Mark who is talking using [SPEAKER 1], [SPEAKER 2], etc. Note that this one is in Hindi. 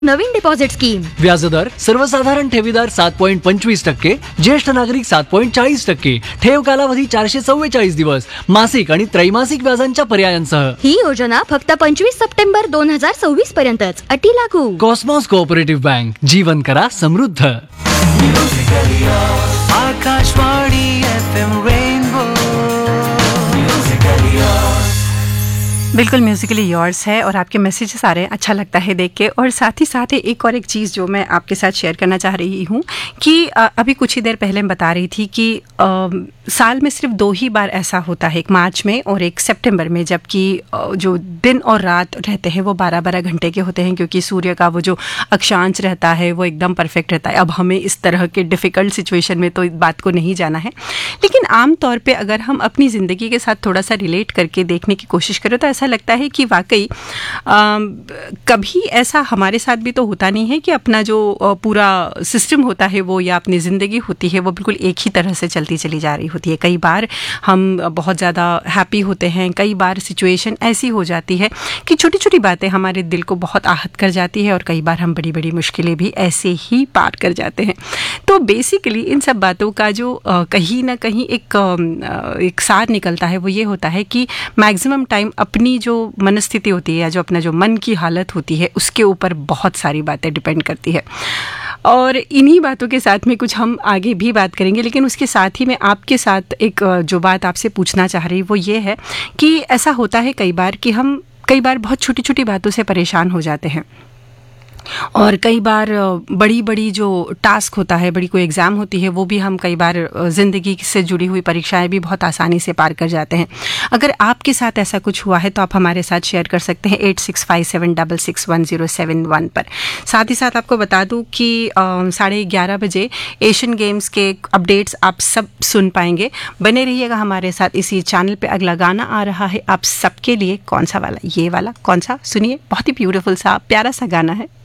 [SPEAKER 1] नवीन डिपॉझिट स्कीम.
[SPEAKER 2] व्याजदर सर्वसाधारण ठेवीदार 7.25%, ज्येष्ठ नागरिक 7.40%, ठेव कालावधी 444 दिवस, मासिक आणि त्रैमासिक व्याजांच्या पर्यायांसह.
[SPEAKER 1] ही योजना फक्त 25 सप्टेंबर 2026 पर्यंतच. अटी लागू.
[SPEAKER 2] Cosmos cooperative bank. जीवन करा समृद्ध.
[SPEAKER 3] Akashvani FM rainbow.
[SPEAKER 4] बिल्कुल म्यूजिकली योर्स है और आपके मैसेजेस आ रहे हैं, अच्छा लगता है देख के। और साथ ही साथ एक और एक चीज़ जो मैं आपके साथ शेयर करना चाह रही हूँ कि अभी कुछ ही देर पहले मैं बता रही थी कि साल में सिर्फ 2 ही बार ऐसा होता है, एक मार्च में और एक सितंबर में, जबकि जो दिन और रात रहते हैं वो 12-12 घंटे के होते हैं, क्योंकि सूर्य का वो जो अक्षांश रहता है वो एकदम परफेक्ट रहता है। अब हमें इस तरह के डिफ़िकल्ट सिचुएशन में तो इस बात को नहीं जाना है, लेकिन आम तौर पे अगर हम अपनी ज़िंदगी के साथ थोड़ा सा रिलेट करके देखने की कोशिश करें तो ऐसा लगता है कि वाकई कभी ऐसा हमारे साथ भी तो होता नहीं है कि अपना जो पूरा सिस्टम होता है वो, या अपनी ज़िंदगी होती है वो बिल्कुल एक ही तरह से चलती चली जा रही होती है। कई बार हम बहुत ज़्यादा हैप्पी होते हैं, कई बार सिचुएशन ऐसी हो जाती है कि छोटी छोटी बातें हमारे दिल को बहुत आहत कर जाती है, और कई बार हम बड़ी बड़ी मुश्किलें भी ऐसे ही पार कर जाते हैं। तो बेसिकली इन सब बातों का जो कहीं ना कहीं एक सार निकलता है वो ये होता है कि मैक्सिमम टाइम अपनी जो मनस्थिति होती है, या जो अपना जो मन की हालत होती है, उसके ऊपर बहुत सारी बातें डिपेंड करती है। और इन्हीं बातों के साथ में कुछ हम आगे भी बात करेंगे, लेकिन उसके साथ ही मैं आपके साथ एक जो बात आपसे पूछना चाह रही वो ये है कि ऐसा होता है कई बार कि हम कई बार बहुत छोटी छोटी बातों से परेशान हो जाते हैं, और कई बार बड़ी बड़ी जो टास्क होता है, बड़ी कोई एग्ज़ाम होती है, वो भी हम कई बार ज़िंदगी से जुड़ी हुई परीक्षाएं भी बहुत आसानी से पार कर जाते हैं। अगर आपके साथ ऐसा कुछ हुआ है तो आप हमारे साथ शेयर कर सकते हैं 8657661071 पर। साथ ही साथ आपको बता दूं कि 11:30 बजे एशियन गेम्स के अपडेट्स आप सब सुन पाएंगे। बने रहिएगा हमारे साथ इसी चैनल पर। अगला गाना आ रहा है आप सबके लिए, कौन सा वाला? ये वाला। कौन सा? सुनिए, बहुत ही ब्यूटीफुल सा प्यारा सा गाना है।